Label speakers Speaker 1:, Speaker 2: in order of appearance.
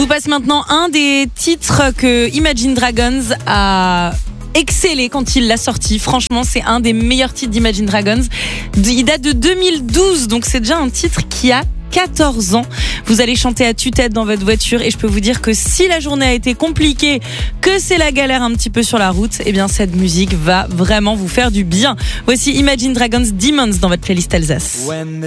Speaker 1: vous passe maintenant un des titres que Imagine Dragons a excellé quand il l'a sorti. Franchement, c'est un des meilleurs titres d'Imagine Dragons. Il date de 2012, donc c'est déjà un titre qui a 14 ans. Vous allez chanter à tue-tête dans votre voiture et je peux vous dire que si la journée a été compliquée, que c'est la galère un petit peu sur la route, eh bien cette musique va vraiment vous faire du bien. Voici Imagine Dragons Demons dans votre playlist Alsace.